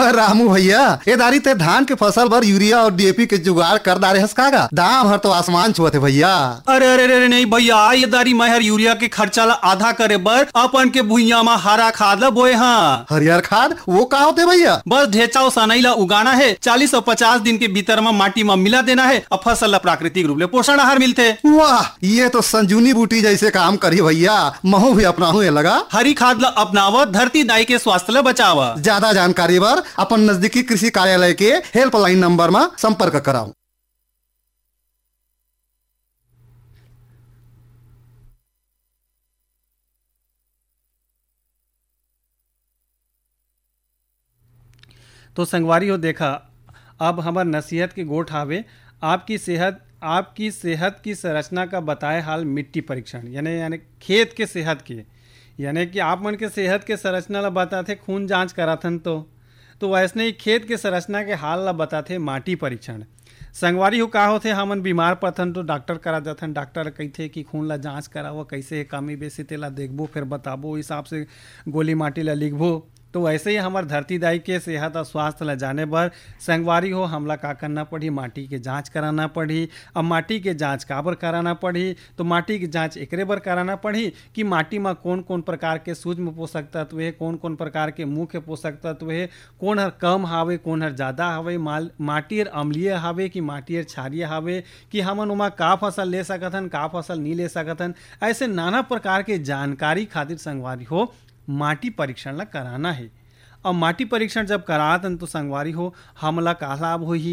रामू भैया ये दारी ते धान के फसल भर यूरिया और डीएपी के जुगाड़ कर दारे हस कागा दाम हर तो आसमान छुअत है भैया। अरे अरे अरे नहीं भैया ये दारी मैं हर यूरिया के खर्चा ला आधा करे बर अपन के भुइया में हरा खाद ला बोए हाँ। हरियर खाद वो का होते भैया? बस ढेचा और सनई ला उगाना है, 40 और 50 दिन के भीतर में माटी में मिला देना है और फसल ला प्राकृतिक रूप ले पोषण आहार मिलते। वाह ये तो संजीवनी बूटी जैसे काम करी भैया, महू भी अपनाहू लगा। हरी खाद ला अपनावा, धरती दाई के स्वास्थ्य ला बचावा। ज्यादा जानकारी बर अपन नजदीकी कृषि कार्यालय के हेल्पलाइन नंबर में संपर्क कराओ। तो संगवारी हो देखा, अब हमार नसीहत के गोठ हावे आपकी सेहत की संरचना का बताए हाल मिट्टी परीक्षण यानी खेत के सेहत के, यानी कि आप मन के सेहत के संरचना ला बताते खून जांच कराथन तो वैसने ही खेत के संरचना के हाल ला बताते माटी परीक्षण। संगवारी हो का होथे हमन बीमार पड़थन तो डॉक्टर करा जाथन, डॉक्टर कहथे कि खून ला जांच करावो, कैसे कमी बेसी तेला देखबो, फिर बताबो, हिसाब से गोली माटी ला लिखबो। तो ऐसे ही हमार धरती दाई के सेहत और स्वास्थ्य ला जाने बर संगवारी हो हमला का करना पड़ी, माटी के जांच कराना पड़ी। अब माटी के जांच काबर कराना पड़ी? तो माटी की जांच एकरे बर कराना पड़ी कि माटी में कौन कौन प्रकार के सूक्ष्म पोषक तत्व है, कौन कौन प्रकार के मुख्य पोषक तत्व है, कौन हर कम हावे कौन हर ज़्यादा हावे, माटी हर अम्लीय हावे कि माटी हर क्षारीय हावे, कि हमन उमा का फसल ले सकथन का फसल नहीं ले सकथन। ऐसे नाना प्रकार के जानकारी खातिर संगवारी हो माटी परीक्षण ला कराना है। और माटी परीक्षण जब करातन तो संगवारी हो हमला का लाभ होही